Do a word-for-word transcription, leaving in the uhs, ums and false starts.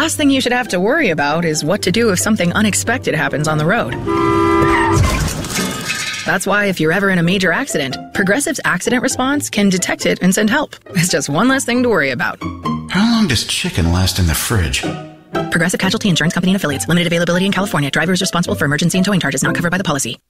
last thing you should have to worry about is what to do if something unexpected happens on the road. That's why if you're ever in a major accident, Progressive's accident response can detect it and send help. It's just one less thing to worry about. How long does chicken last in the fridge? Progressive Casualty Insurance Company and Affiliates. Limited availability in California. Driver is responsible for emergency and towing charges not covered by the policy.